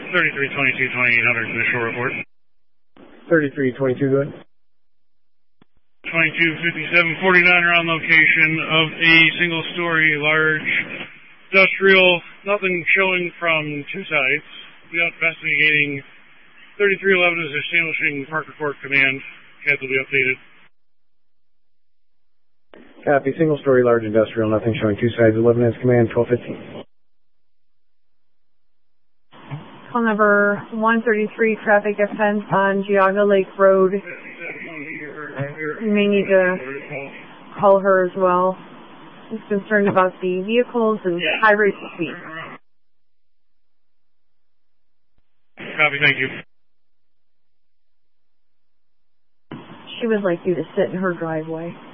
3322 2800 initial report. 3322, go ahead. 225749 are on location of a single-story large industrial. Nothing showing from two sides. We are investigating. 3311 is establishing Parker Court Command. CAD will be updated. Copy. Single-story large industrial. Nothing showing two sides. 11 has command. 1215. Call number 133, traffic offense on Geauga Lake Road. You may need to call her as well. He's concerned about the vehicles and high rates of speed. Copy, thank you. She would like you to sit in her driveway.